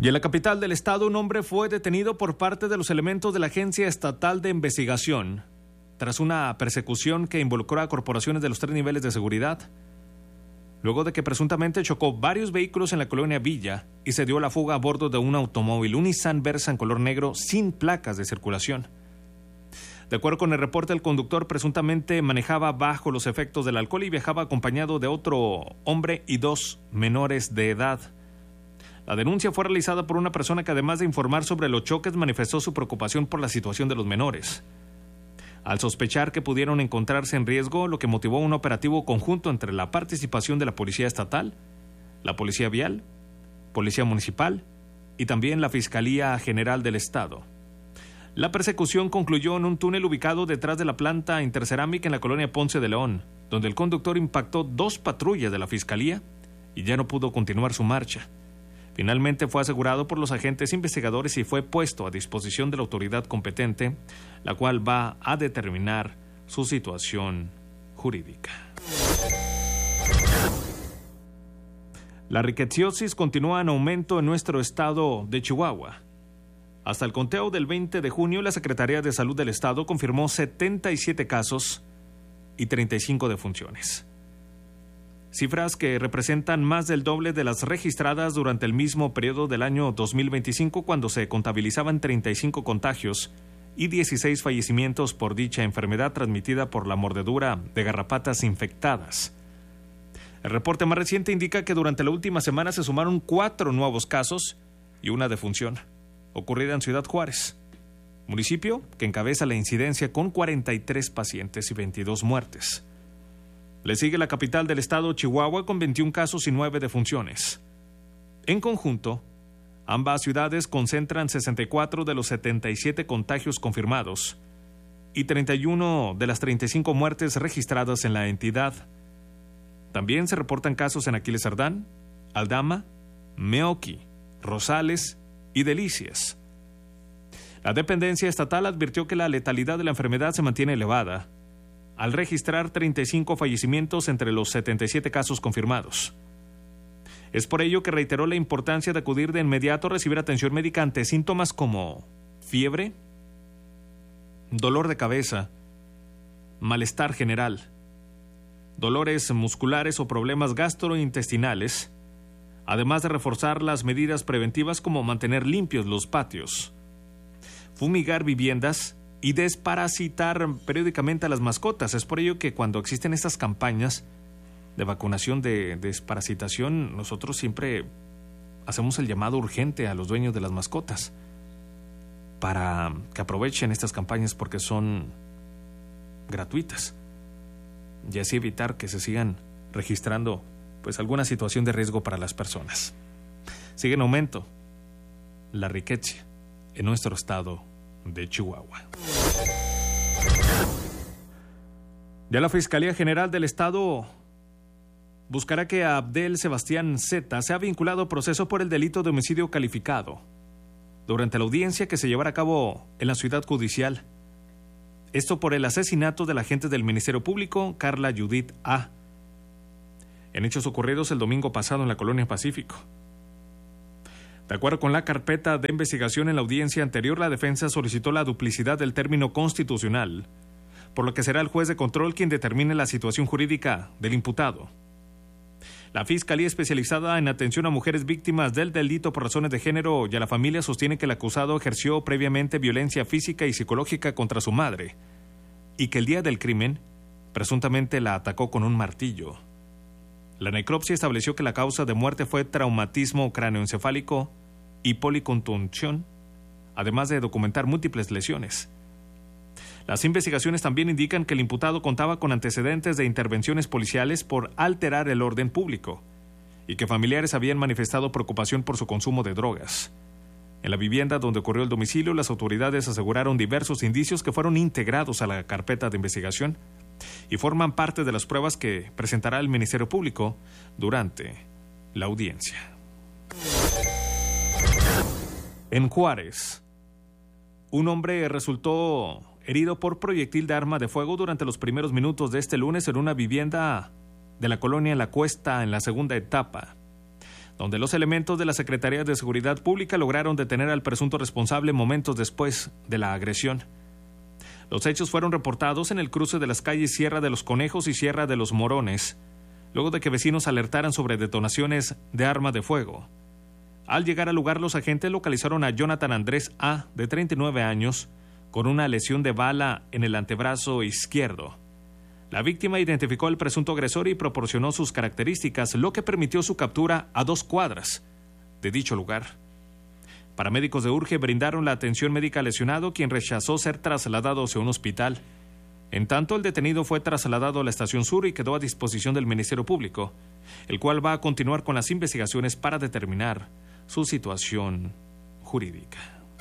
Y en la capital del estado, un hombre fue detenido por parte de los elementos de la Agencia Estatal de Investigación tras una persecución que involucró a corporaciones de los 3 niveles de seguridad, luego de que presuntamente chocó varios vehículos en la colonia Villa y se dio la fuga a bordo de un automóvil, un Nissan Versa en color negro sin placas de circulación. De acuerdo con el reporte, el conductor presuntamente manejaba bajo los efectos del alcohol y viajaba acompañado de otro hombre y 2 menores de edad. La denuncia fue realizada por una persona que, además de informar sobre los choques, manifestó su preocupación por la situación de los menores, al sospechar que pudieron encontrarse en riesgo, lo que motivó un operativo conjunto entre la participación de la Policía Estatal, la Policía Vial, Policía Municipal y también la Fiscalía General del Estado. La persecución concluyó en un túnel ubicado detrás de la planta Intercerámica en la colonia Ponce de León, donde el conductor impactó 2 patrullas de la Fiscalía y ya no pudo continuar su marcha. Finalmente fue asegurado por los agentes investigadores y fue puesto a disposición de la autoridad competente, la cual va a determinar su situación jurídica. La riqueciosis continúa en aumento en nuestro estado de Chihuahua. Hasta el conteo del 20 de junio, la Secretaría de Salud del Estado confirmó 77 casos y 35 defunciones. Cifras que representan más del doble de las registradas durante el mismo periodo del año 2025, cuando se contabilizaban 35 contagios y 16 fallecimientos por dicha enfermedad transmitida por la mordedura de garrapatas infectadas. El reporte más reciente indica que durante la última semana se sumaron 4 nuevos casos y una defunción, ocurrida en Ciudad Juárez, municipio que encabeza la incidencia con 43 pacientes y 22 muertes. Le sigue la capital del estado, Chihuahua, con 21 casos y 9 defunciones. En conjunto, ambas ciudades concentran 64 de los 77 contagios confirmados y 31 de las 35 muertes registradas en la entidad. También se reportan casos en Aquiles Cerdán, Aldama, Meoqui, Rosales y Delicias. La dependencia estatal advirtió que la letalidad de la enfermedad se mantiene elevada, al registrar 35 fallecimientos entre los 77 casos confirmados. Es por ello que reiteró la importancia de acudir de inmediato a recibir atención médica ante síntomas como fiebre, dolor de cabeza, malestar general, dolores musculares o problemas gastrointestinales, además de reforzar las medidas preventivas como mantener limpios los patios, fumigar viviendas y desparasitar periódicamente a las mascotas. Es por ello que cuando existen estas campañas de vacunación, de desparasitación, nosotros siempre hacemos el llamado urgente a los dueños de las mascotas para que aprovechen estas campañas porque son gratuitas y así evitar que se sigan registrando pues alguna situación de riesgo para las personas. Sigue en aumento la riqueza en nuestro estado de Chihuahua. Ya la Fiscalía General del Estado buscará que Abdel Sebastián Z sea vinculado a proceso por el delito de homicidio calificado durante la audiencia que se llevará a cabo en la ciudad judicial. Esto por el asesinato de la agente del Ministerio Público, Carla Judith A., en hechos ocurridos el domingo pasado en la Colonia Pacífico. De acuerdo con la carpeta de investigación, en la audiencia anterior, la defensa solicitó la duplicidad del término constitucional, por lo que será el juez de control quien determine la situación jurídica del imputado. La Fiscalía Especializada en Atención a Mujeres Víctimas del Delito por Razones de Género y a la Familia sostiene que el acusado ejerció previamente violencia física y psicológica contra su madre y que el día del crimen presuntamente la atacó con un martillo. La necropsia estableció que la causa de muerte fue traumatismo cráneoencefálico y policontunción, además de documentar múltiples lesiones. Las investigaciones también indican que el imputado contaba con antecedentes de intervenciones policiales por alterar el orden público y que familiares habían manifestado preocupación por su consumo de drogas. En la vivienda donde ocurrió el domicilio, las autoridades aseguraron diversos indicios que fueron integrados a la carpeta de investigación y forman parte de las pruebas que presentará el Ministerio Público durante la audiencia. En Juárez, un hombre resultó herido por proyectil de arma de fuego durante los primeros minutos de este lunes en una vivienda de la colonia La Cuesta en la segunda etapa. donde los elementos de la Secretaría de Seguridad Pública lograron detener al presunto responsable momentos después de la agresión. Los hechos fueron reportados en el cruce de las calles Sierra de los Conejos y Sierra de los Morones, luego de que vecinos alertaran sobre detonaciones de arma de fuego. Al llegar al lugar, los agentes localizaron a Jonathan Andrés A., de 39 años, con una lesión de bala en el antebrazo izquierdo. La víctima identificó al presunto agresor y proporcionó sus características, lo que permitió su captura a 2 cuadras de dicho lugar. Paramédicos de Urge brindaron la atención médica al lesionado, quien rechazó ser trasladado hacia un hospital. En tanto, el detenido fue trasladado a la Estación Sur y quedó a disposición del Ministerio Público, el cual va a continuar con las investigaciones para determinar su situación jurídica.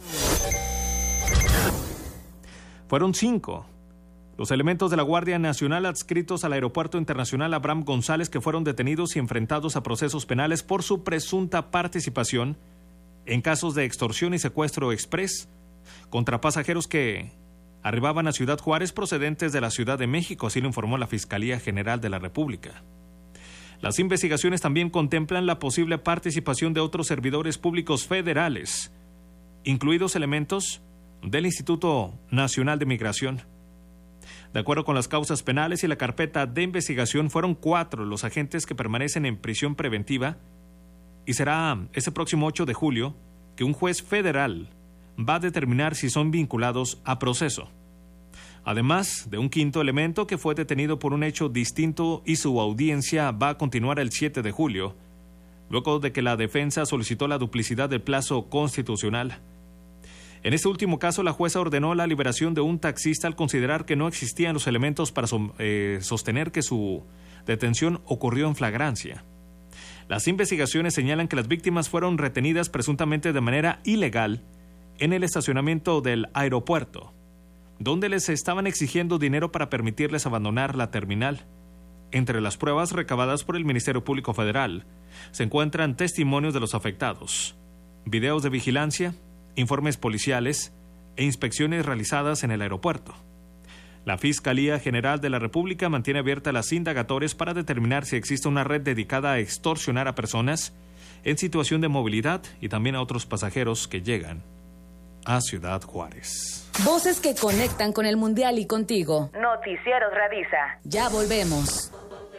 Fueron 5 los elementos de la Guardia Nacional adscritos al Aeropuerto Internacional Abraham González que fueron detenidos y enfrentados a procesos penales por su presunta participación en casos de extorsión y secuestro express contra pasajeros que arribaban a Ciudad Juárez procedentes de la Ciudad de México, así lo informó la Fiscalía General de la República. Las investigaciones también contemplan la posible participación de otros servidores públicos federales, incluidos elementos del Instituto Nacional de Migración. De acuerdo con las causas penales y la carpeta de investigación, fueron 4 los agentes que permanecen en prisión preventiva y será este próximo 8 de julio que un juez federal va a determinar si son vinculados a proceso. Además de un 5.º elemento que fue detenido por un hecho distinto y su audiencia va a continuar el 7 de julio, luego de que la defensa solicitó la duplicidad del plazo constitucional. En este último caso, la jueza ordenó la liberación de un taxista al considerar que no existían los elementos para sostener que su detención ocurrió en flagrancia. Las investigaciones señalan que las víctimas fueron retenidas presuntamente de manera ilegal en el estacionamiento del aeropuerto, donde les estaban exigiendo dinero para permitirles abandonar la terminal. Entre las pruebas recabadas por el Ministerio Público Federal se encuentran testimonios de los afectados, videos de vigilancia, informes policiales e inspecciones realizadas en el aeropuerto. La Fiscalía General de la República mantiene abiertas las indagatorias para determinar si existe una red dedicada a extorsionar a personas en situación de movilidad y también a otros pasajeros que llegan a Ciudad Juárez. Voces que conectan con el Mundial y contigo. Noticieros Radisa. Ya volvemos.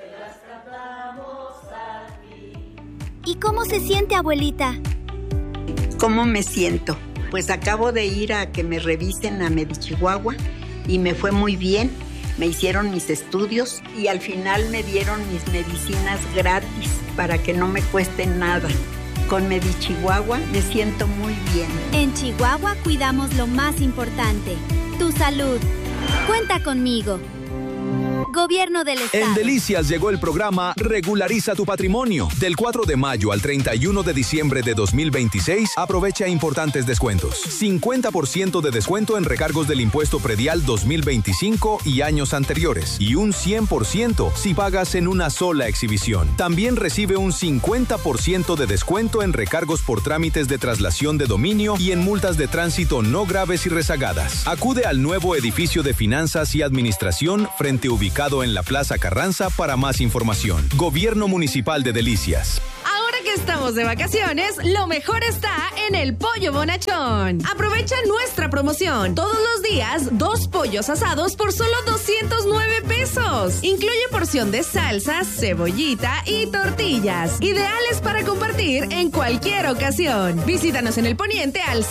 ¿Y cómo se siente, abuelita? ¿Cómo me siento? Pues acabo de ir a que me revisen a Medichihuahua y me fue muy bien. Me hicieron mis estudios y al final me dieron mis medicinas gratis para que no me cuesten nada. Con Medichihuahua me siento muy bien. En Chihuahua cuidamos lo más importante, tu salud. Cuenta conmigo. Gobierno del Estado. En Delicias llegó el programa Regulariza tu Patrimonio. Del 4 de mayo al 31 de diciembre de 2026, aprovecha importantes descuentos. 50% de descuento en recargos del impuesto predial 2025 y años anteriores. Y un 100% si pagas en una sola exhibición. También recibe un 50% de descuento en recargos por trámites de traslación de dominio y en multas de tránsito no graves y rezagadas. Acude al nuevo edificio de Finanzas y Administración frente ubicado en la Plaza Carranza para más información. Gobierno Municipal de Delicias. Ahora que estamos de vacaciones, lo mejor está en el Pollo Bonachón. Aprovecha nuestra promoción. Todos los días, 2 pollos asados por solo 209 pesos. Incluye porción de salsas, cebollita y tortillas. Ideales para compartir en cualquier ocasión. Visítanos en el Poniente al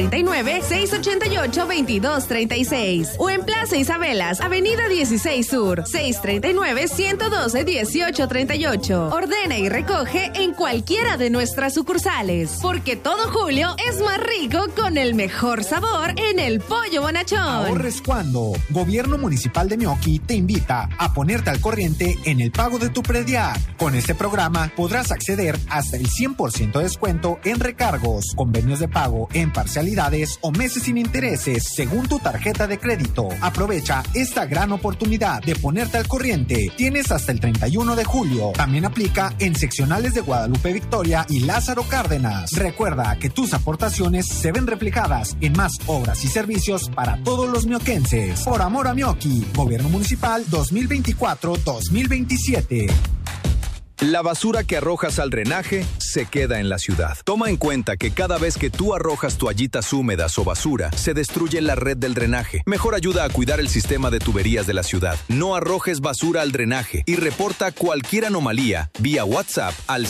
639-688-2236 o en Plaza Isabelas, Avenida 16 Sur, 639-112-1838. Ordena y recoge en cualquiera de nuestras sucursales, porque todo julio es más rico con el mejor sabor en el Pollo Bonachón. Ahorres cuando Gobierno Municipal de Meoqui te invita a ponerte al corriente en el pago de tu predial. Con este programa podrás acceder hasta el 100% de descuento en recargos, convenios de pago en parcialidades o meses sin intereses según tu tarjeta de crédito. Aprovecha esta gran oportunidad de ponerte al corriente. Tienes hasta el 31 de julio. También aplica en seccionales de Guadalupe Victoria y Lázaro Cárdenas. Recuerda que tus aportaciones se ven reflejadas en más obras y servicios para todos los mioquenses. Por amor a Meoqui, Gobierno Municipal 2024-2027. La basura que arrojas al drenaje se queda en la ciudad. Toma en cuenta que cada vez que tú arrojas toallitas húmedas o basura, se destruye la red del drenaje. Mejor ayuda a cuidar el sistema de tuberías de la ciudad. No arrojes basura al drenaje y reporta cualquier anomalía vía WhatsApp al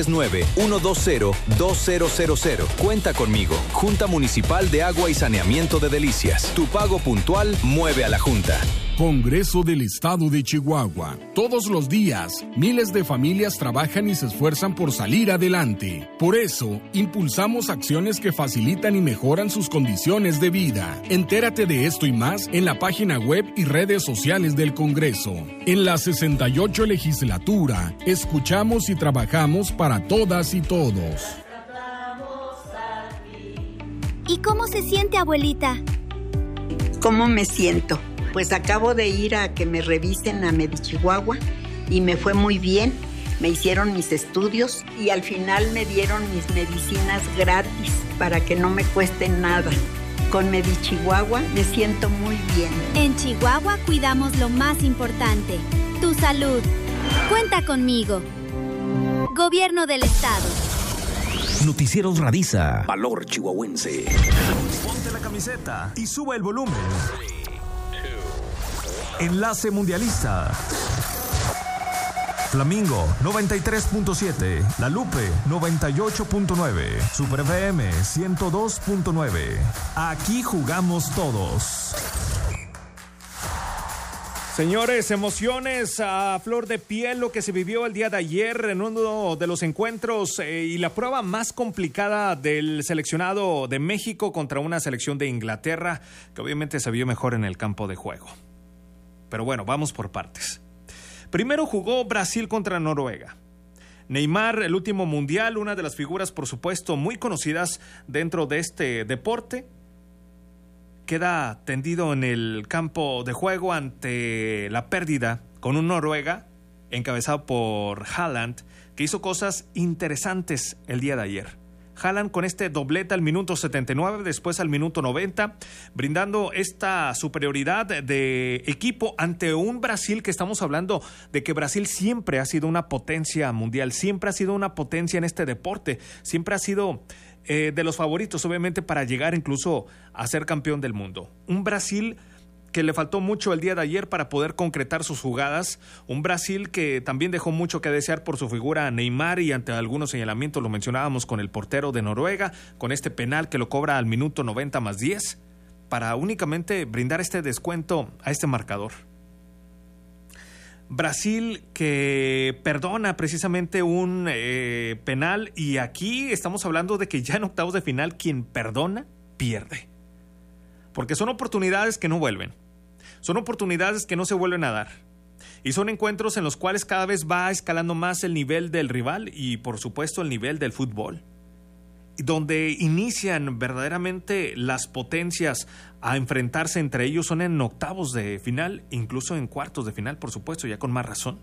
639-120-2000. Cuenta conmigo. Junta Municipal de Agua y Saneamiento de Delicias. Tu pago puntual mueve a la Junta. Congreso del Estado de Chihuahua. Todos los días, miles de familias trabajan y se esfuerzan por salir adelante. Por eso, impulsamos acciones que facilitan y mejoran sus condiciones de vida. Entérate de esto y más en la página web y redes sociales del Congreso. En la 68 legislatura, escuchamos y trabajamos para todas y todos. ¿Y cómo se siente, abuelita? ¿Cómo me siento? Pues acabo de ir a que me revisen a Medichihuahua y me fue muy bien. Me hicieron mis estudios y al final me dieron mis medicinas gratis para que no me cueste nada. Con Medichihuahua me siento muy bien. En Chihuahua cuidamos lo más importante, tu salud. Cuenta conmigo. Gobierno del Estado. Noticieros Radisa. Valor chihuahuense. Ponte la camiseta y sube el volumen. Enlace Mundialista. Flamingo 93.7, La Lupe 98.9, Super FM 102.9. Aquí jugamos todos. Señores, emociones a flor de piel lo que se vivió el día de ayer en uno de los encuentros y la prueba más complicada del seleccionado de México contra una selección de Inglaterra que obviamente se vio mejor en el campo de juego. Pero bueno, vamos por partes. Primero jugó Brasil contra Noruega. Neymar, el último mundial, una de las figuras, por supuesto, muy conocidas dentro de este deporte, queda tendido en el campo de juego ante la pérdida con un Noruega encabezado por Haaland, que hizo cosas interesantes el día de ayer. Haaland con este doblete al minuto 79, después al minuto 90, brindando esta superioridad de equipo ante un Brasil que estamos hablando de que Brasil siempre ha sido una potencia mundial, siempre ha sido una potencia en este deporte, siempre ha sido de los favoritos, obviamente, para llegar incluso a ser campeón del mundo. Un Brasil que le faltó mucho el día de ayer para poder concretar sus jugadas, un Brasil que también dejó mucho que desear por su figura Neymar y ante algunos señalamientos, lo mencionábamos con el portero de Noruega, con este penal que lo cobra al minuto 90 más 10, para únicamente brindar este descuento a este marcador. Brasil que perdona precisamente un penal y aquí estamos hablando de que ya en octavos de final quien perdona, pierde. Porque son oportunidades que no vuelven. Son oportunidades que no se vuelven a dar. Y son encuentros en los cuales cada vez va escalando más el nivel del rival y, por supuesto, el nivel del fútbol. Y donde inician verdaderamente las potencias a enfrentarse entre ellos son en octavos de final, incluso en cuartos de final, por supuesto, ya con más razón.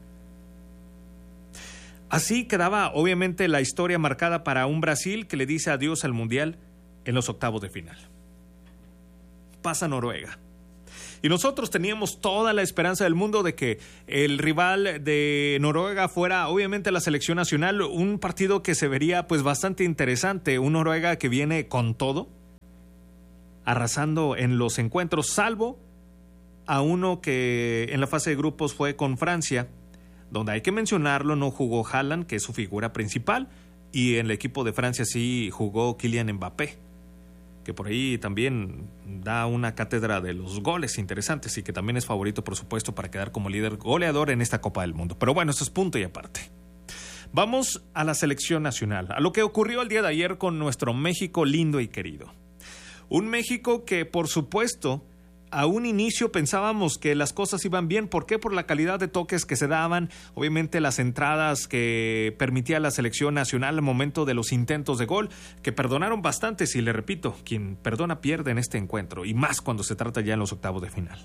Así quedaba, obviamente, la historia marcada para un Brasil que le dice adiós al Mundial en los octavos de final. Pasa Noruega. Y nosotros teníamos toda la esperanza del mundo de que el rival de Noruega fuera obviamente la selección nacional, un partido que se vería pues bastante interesante, un Noruega que viene con todo, arrasando en los encuentros, salvo a uno que en la fase de grupos fue con Francia, donde hay que mencionarlo, no jugó Haaland, que es su figura principal, y en el equipo de Francia sí jugó Kylian Mbappé, que por ahí también da una cátedra de los goles interesantes y que también es favorito, por supuesto, para quedar como líder goleador en esta Copa del Mundo. Pero bueno, eso es punto y aparte. Vamos a la selección nacional, a lo que ocurrió el día de ayer con nuestro México lindo y querido. Un México que, por supuesto, a un inicio pensábamos que las cosas iban bien. ¿Por qué? Por la calidad de toques que se daban, obviamente las entradas que permitía la selección nacional al momento de los intentos de gol, que perdonaron bastantes y le repito, quien perdona pierde en este encuentro, y más cuando se trata ya en los octavos de final.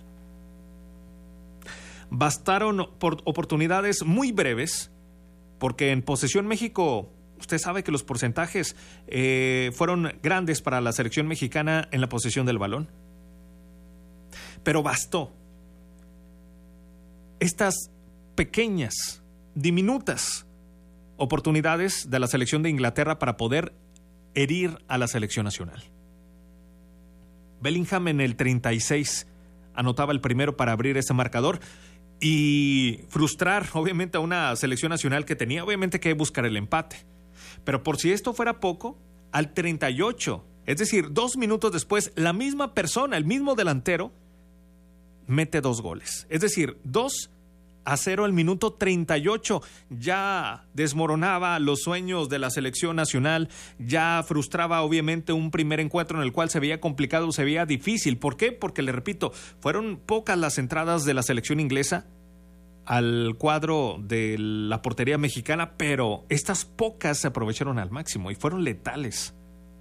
Bastaron por oportunidades muy breves, porque en posesión México, usted sabe que los porcentajes fueron grandes para la selección mexicana en la posesión del balón. Pero bastó estas pequeñas, diminutas oportunidades de la selección de Inglaterra para poder herir a la selección nacional. Bellingham en el 36 anotaba el primero para abrir ese marcador y frustrar obviamente a una selección nacional que tenía obviamente que buscar el empate. Pero por si esto fuera poco, al 38, es decir, 2 minutos después, la misma persona, el mismo delantero, mete 2 goles. Es decir, 2-0 al minuto 38. Ya desmoronaba los sueños de la selección nacional, ya frustraba obviamente un primer encuentro en el cual se veía complicado, se veía difícil. ¿Por qué? Porque, le repito, fueron pocas las entradas de la selección inglesa al cuadro de la portería mexicana, pero estas pocas se aprovecharon al máximo y fueron letales.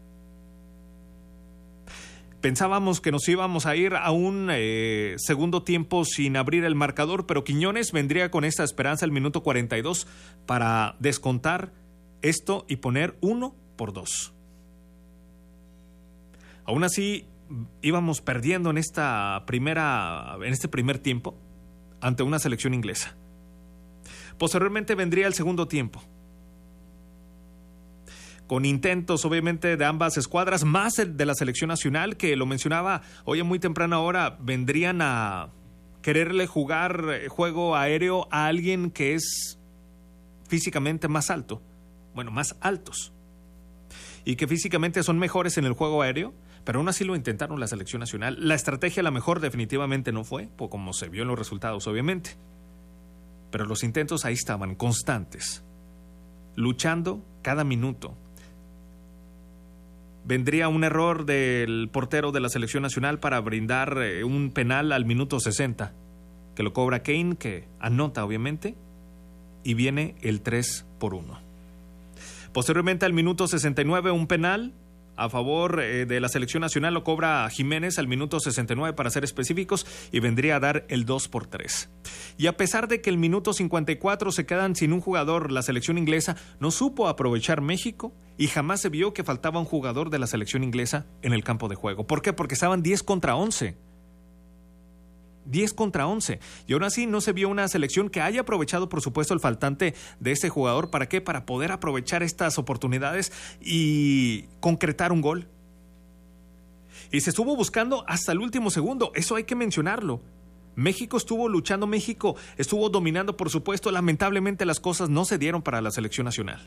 Pensábamos que nos íbamos a ir a un segundo tiempo sin abrir el marcador, pero Quiñones vendría con esta esperanza al minuto 42 para descontar esto y poner 1-2. Aún así, íbamos perdiendo en este primer tiempo ante una selección inglesa. Posteriormente vendría el segundo tiempo, con intentos obviamente de ambas escuadras, más el de la selección nacional, que lo mencionaba hoy a muy temprana hora, vendrían a quererle jugar juego aéreo a alguien que es físicamente más alto, más altos, y que físicamente son mejores en el juego aéreo, pero aún así lo intentaron la selección nacional. La estrategia a la mejor definitivamente no fue, como se vio en los resultados obviamente, pero los intentos ahí estaban, constantes, luchando cada minuto. Vendría un error del portero de la selección nacional para brindar un penal al minuto 60, que lo cobra Kane, que anota obviamente, y viene el 3-1. Posteriormente al minuto 69 un penal a favor de la selección nacional lo cobra Jiménez al minuto 69 para ser específicos, y vendría a dar el 2-3. Y a pesar de que el minuto 54 se quedan sin un jugador, la selección inglesa no supo aprovechar México y jamás se vio que faltaba un jugador de la selección inglesa en el campo de juego. ¿Por qué? Porque estaban 10 contra 11. 10 contra 11. Y aún así no se vio una selección que haya aprovechado, por supuesto, el faltante de ese jugador. ¿Para qué? Para poder aprovechar estas oportunidades y concretar un gol. Y se estuvo buscando hasta el último segundo. Eso hay que mencionarlo. México estuvo luchando, México estuvo dominando, por supuesto. Lamentablemente las cosas no se dieron para la selección nacional.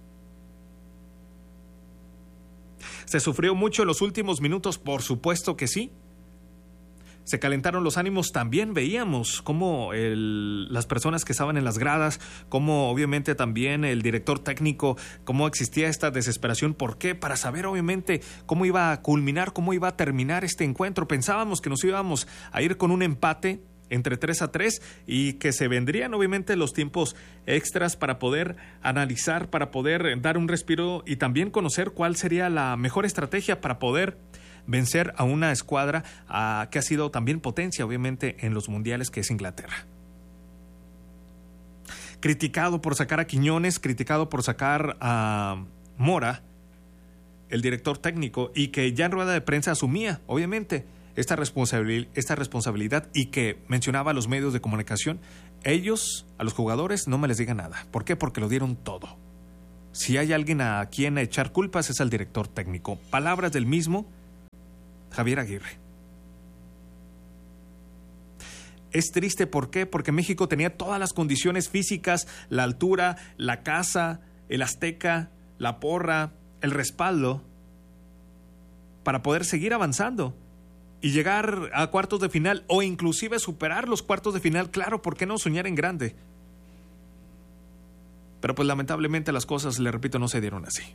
¿Se sufrió mucho en los últimos minutos? Por supuesto que sí. Se calentaron los ánimos, también veíamos cómo las personas que estaban en las gradas, cómo obviamente también el director técnico, cómo existía esta desesperación. ¿Por qué? Para saber obviamente cómo iba a culminar, cómo iba a terminar este encuentro. Pensábamos que nos íbamos a ir con un empate entre 3-3 y que se vendrían obviamente los tiempos extras para poder analizar, para poder dar un respiro y también conocer cuál sería la mejor estrategia para poder vencer a una escuadra que ha sido también potencia obviamente en los mundiales, que es Inglaterra. Criticado por sacar a Quiñones, criticado por sacar a Mora, el director técnico, y que ya en rueda de prensa asumía obviamente esta responsabilidad y que mencionaba a los medios de comunicación: ellos, a los jugadores, no me les digan nada. ¿Por qué? Porque lo dieron todo. Si hay alguien a quien echar culpas es al director técnico. Palabras del mismo Javier Aguirre. Es triste, ¿por qué? Porque México tenía todas las condiciones físicas, la altura, la casa, el Azteca, la porra, el respaldo, para poder seguir avanzando y llegar a cuartos de final o inclusive superar los cuartos de final. Claro, ¿por qué no soñar en grande? Pero pues lamentablemente las cosas, le repito, no se dieron así.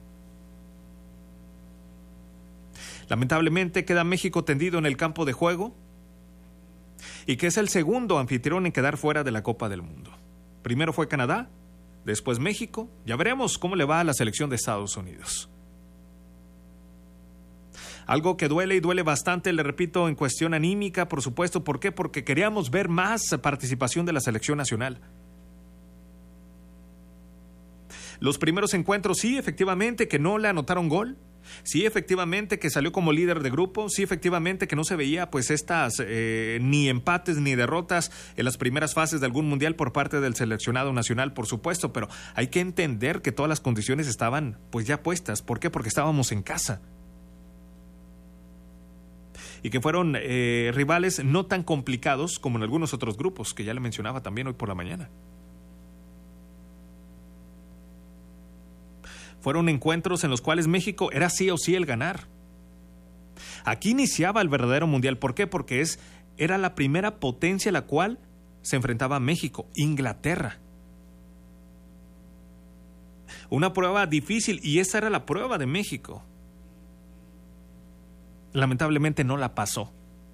Lamentablemente queda México tendido en el campo de juego y que es el segundo anfitrión en quedar fuera de la Copa del Mundo. Primero fue Canadá, después México. Ya veremos cómo le va a la selección de Estados Unidos. Algo que duele y duele bastante, le repito, en cuestión anímica, por supuesto. ¿Por qué? Porque queríamos ver más participación de la selección nacional. Los primeros encuentros, sí, efectivamente, que no le anotaron gol. Sí, efectivamente que salió como líder de grupo, sí, efectivamente que no se veía pues estas ni empates ni derrotas en las primeras fases de algún mundial por parte del seleccionado nacional, por supuesto, pero hay que entender que todas las condiciones estaban pues ya puestas. ¿Por qué? Porque estábamos en casa. Y que fueron rivales no tan complicados como en algunos otros grupos, que ya le mencionaba también hoy por la mañana. Fueron encuentros en los cuales México era sí o sí el ganar. Aquí iniciaba el verdadero mundial. ¿Por qué? Porque era la primera potencia a la cual se enfrentaba México, Inglaterra. Una prueba difícil, y esa era la prueba de México. Lamentablemente no la pasó.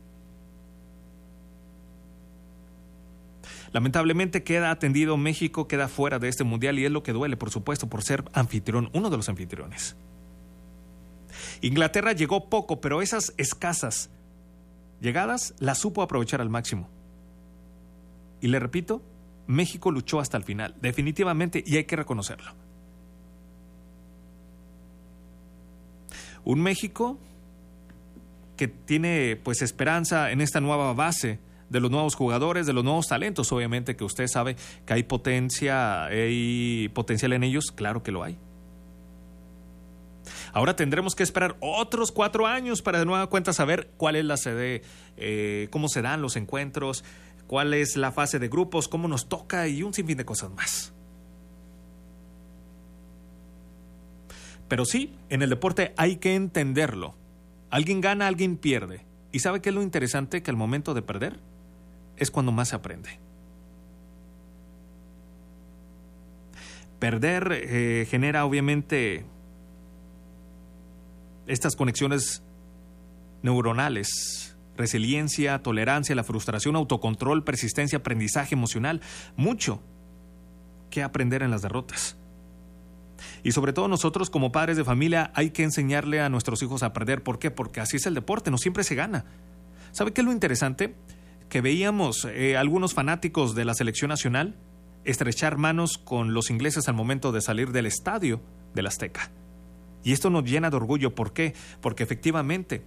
Lamentablemente queda atendido México, queda fuera de este mundial, y es lo que duele, por supuesto, por ser anfitrión, uno de los anfitriones. Inglaterra llegó poco, pero esas escasas llegadas las supo aprovechar al máximo. Y le repito, México luchó hasta el final, definitivamente, y hay que reconocerlo. Un México que tiene pues esperanza en esta nueva base de los nuevos jugadores, de los nuevos talentos, obviamente, que usted sabe que hay potencial en ellos, claro que lo hay. Ahora tendremos que esperar otros 4 años para de nueva cuenta saber cuál es la sede, cómo se dan los encuentros, cuál es la fase de grupos, cómo nos toca y un sinfín de cosas más. Pero sí, en el deporte hay que entenderlo. Alguien gana, alguien pierde. ¿Y sabe qué es lo interesante? Que al momento de perder es cuando más se aprende. Perder genera obviamente estas conexiones neuronales, resiliencia, tolerancia, la frustración, autocontrol, persistencia, aprendizaje emocional, mucho que aprender en las derrotas. Y sobre todo nosotros como padres de familia hay que enseñarle a nuestros hijos a perder. ¿Por qué? Porque así es el deporte, no siempre se gana. ¿Sabe qué es lo interesante? Que veíamos algunos fanáticos de la selección nacional estrechar manos con los ingleses al momento de salir del estadio del Azteca. Y esto nos llena de orgullo. ¿Por qué? Porque efectivamente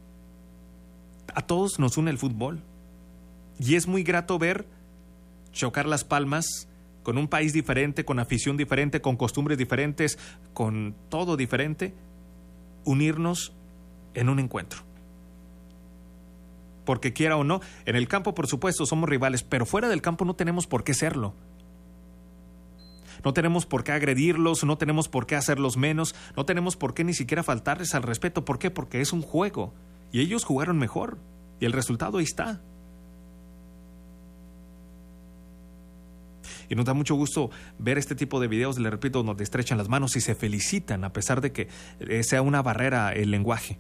a todos nos une el fútbol. Y es muy grato ver chocar las palmas con un país diferente, con afición diferente, con costumbres diferentes, con todo diferente, unirnos en un encuentro. Porque quiera o no, en el campo por supuesto somos rivales, pero fuera del campo no tenemos por qué serlo. No tenemos por qué agredirlos, no tenemos por qué hacerlos menos, no tenemos por qué ni siquiera faltarles al respeto. ¿Por qué? Porque es un juego y ellos jugaron mejor y el resultado ahí está. Y nos da mucho gusto ver este tipo de videos, le repito, donde estrechan las manos y se felicitan a pesar de que sea una barrera el lenguaje.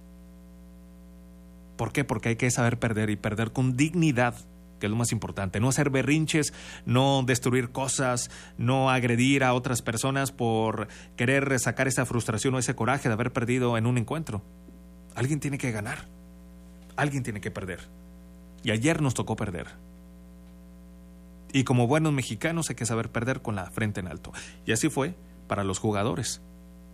¿Por qué? Porque hay que saber perder y perder con dignidad, que es lo más importante. No hacer berrinches, no destruir cosas, no agredir a otras personas por querer sacar esa frustración o ese coraje de haber perdido en un encuentro. Alguien tiene que ganar, alguien tiene que perder. Y ayer nos tocó perder. Y como buenos mexicanos hay que saber perder con la frente en alto. Y así fue para los jugadores.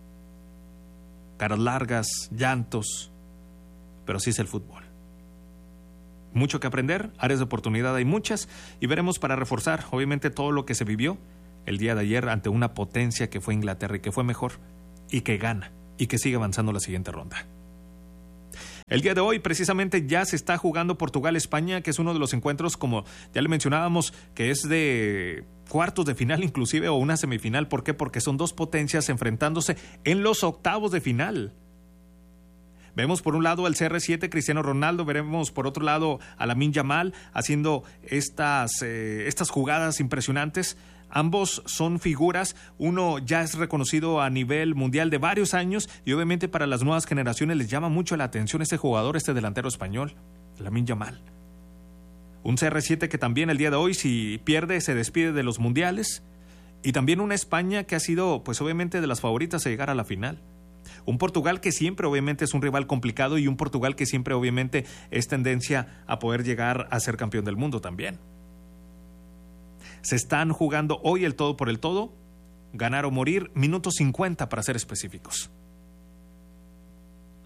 Caras largas, llantos, pero así es el fútbol. Mucho que aprender, áreas de oportunidad hay muchas, y veremos para reforzar, obviamente, todo lo que se vivió el día de ayer ante una potencia que fue Inglaterra y que fue mejor, y que gana, y que sigue avanzando la siguiente ronda. El día de hoy precisamente ya se está jugando Portugal-España, que es uno de los encuentros, como ya le mencionábamos, que es de cuartos de final inclusive o una semifinal. ¿Por qué? Porque son dos potencias enfrentándose en los octavos de final. Vemos por un lado al CR7 Cristiano Ronaldo, veremos por otro lado a Lamine Yamal haciendo estas jugadas impresionantes. Ambos son figuras, uno ya es reconocido a nivel mundial de varios años y obviamente para las nuevas generaciones les llama mucho la atención este jugador, este delantero español, Lamine Yamal. Un CR7 que también el día de hoy, si pierde, se despide de los mundiales, y también una España que ha sido pues obviamente de las favoritas a llegar a la final. Un Portugal que siempre obviamente es un rival complicado y un Portugal que siempre obviamente es tendencia a poder llegar a ser campeón del mundo también. Se están jugando hoy el todo por el todo, ganar o morir, minuto 50 para ser específicos.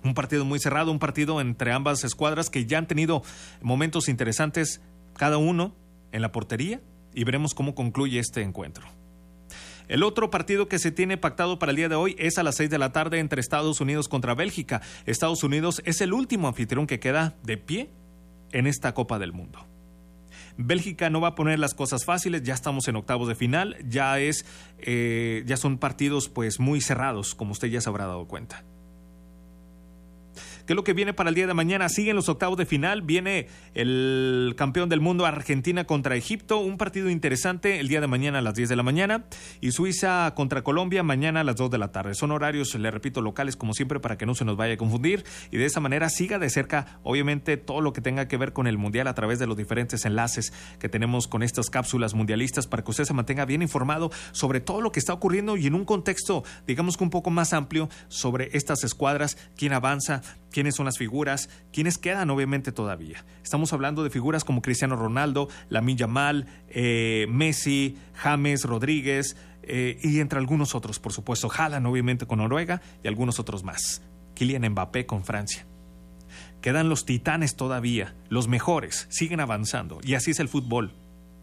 Un partido muy cerrado, un partido entre ambas escuadras que ya han tenido momentos interesantes cada uno en la portería, y veremos cómo concluye este encuentro. El otro partido que se tiene pactado para el día de hoy es a las 6 de la tarde entre Estados Unidos contra Bélgica. Estados Unidos es el último anfitrión que queda de pie en esta Copa del Mundo. Bélgica no va a poner las cosas fáciles, ya estamos en octavos de final, ya son partidos pues muy cerrados, como usted ya se habrá dado cuenta. ¿Qué es lo que viene para el día de mañana? Siguen los octavos de final, viene el campeón del mundo Argentina contra Egipto, un partido interesante el día de mañana a las 10 de la mañana, y Suiza contra Colombia mañana a las 2 de la tarde. Son horarios, le repito, locales como siempre para que no se nos vaya a confundir, y de esa manera siga de cerca obviamente todo lo que tenga que ver con el mundial a través de los diferentes enlaces que tenemos con estas cápsulas mundialistas para que usted se mantenga bien informado sobre todo lo que está ocurriendo y en un contexto digamos que un poco más amplio sobre estas escuadras, quién avanza, quiénes son las figuras, quiénes quedan obviamente todavía. Estamos hablando de figuras como Cristiano Ronaldo, Lamine Yamal, Messi, James Rodríguez y entre algunos otros, por supuesto, Haaland obviamente con Noruega y algunos otros más. Kylian Mbappé con Francia. Quedan los titanes todavía, los mejores, siguen avanzando y así es el fútbol.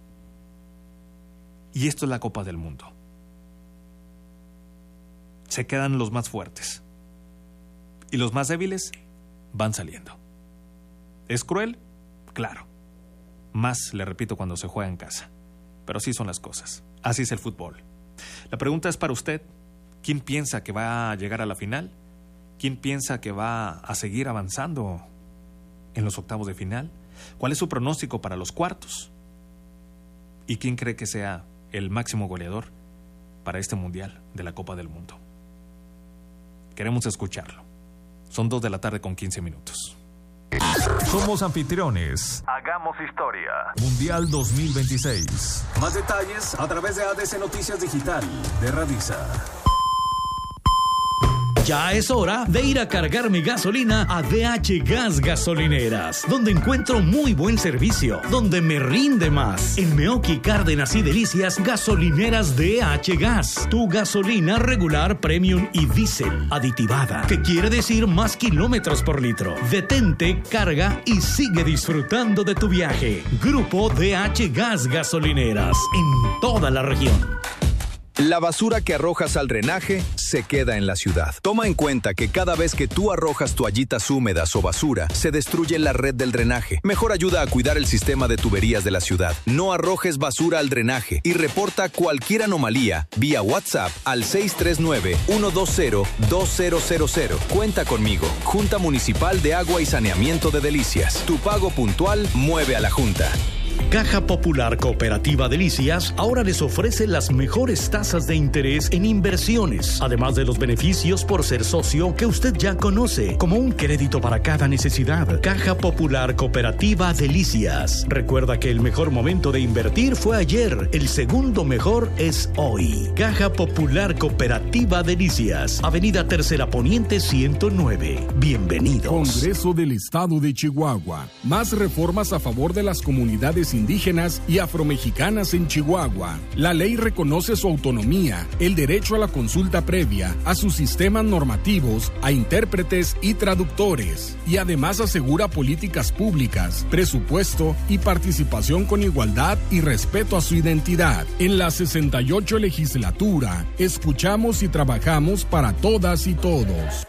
Y esto es la Copa del Mundo. Se quedan los más fuertes. Y los más débiles van saliendo. ¿Es cruel? Claro. Más, le repito, cuando se juega en casa. Pero así son las cosas. Así es el fútbol. La pregunta es para usted. ¿Quién piensa que va a llegar a la final? ¿Quién piensa que va a seguir avanzando en los octavos de final? ¿Cuál es su pronóstico para los cuartos? ¿Y quién cree que sea el máximo goleador para este mundial de la Copa del Mundo? Queremos escucharlo. Son 2 de la tarde con 15 minutos. Somos anfitriones. Hagamos historia. Mundial 2026. Más detalles a través de ADC Noticias Digital de Radisa. Ya es hora de ir a cargar mi gasolina a DH Gas Gasolineras, donde encuentro muy buen servicio, donde me rinde más. En Meoqui, Cárdenas y Delicias, gasolineras DH Gas. Tu gasolina regular, premium y diésel aditivada, que quiere decir más kilómetros por litro. Detente, carga y sigue disfrutando de tu viaje. Grupo DH Gas Gasolineras, en toda la región. La basura que arrojas al drenaje se queda en la ciudad. Toma en cuenta que cada vez que tú arrojas toallitas húmedas o basura, se destruye la red del drenaje. Mejor ayuda a cuidar el sistema de tuberías de la ciudad. No arrojes basura al drenaje y reporta cualquier anomalía vía WhatsApp al 639-120-2000. Cuenta conmigo. Junta Municipal de Agua y Saneamiento de Delicias. Tu pago puntual mueve a la Junta. Caja Popular Cooperativa Delicias ahora les ofrece las mejores tasas de interés en inversiones, además de los beneficios por ser socio que usted ya conoce, como un crédito para cada necesidad. Caja Popular Cooperativa Delicias. Recuerda que el mejor momento de invertir fue ayer, el segundo mejor es hoy. Caja Popular Cooperativa Delicias, Avenida Tercera Poniente 109. Bienvenidos. Congreso del Estado de Chihuahua. Más reformas a favor de las comunidades indígenas y afromexicanas en Chihuahua. La ley reconoce su autonomía, el derecho a la consulta previa, a sus sistemas normativos, a intérpretes y traductores, y además asegura políticas públicas, presupuesto y participación con igualdad y respeto a su identidad. En la 68 legislatura, escuchamos y trabajamos para todas y todos.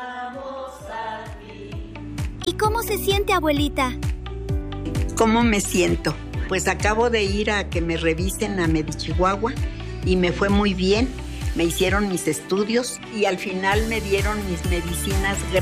¿Y cómo se siente, abuelita? ¿Cómo me siento? Pues acabo de ir a que me revisen a Medichihuahua y me fue muy bien. Me hicieron mis estudios y al final me dieron mis medicinas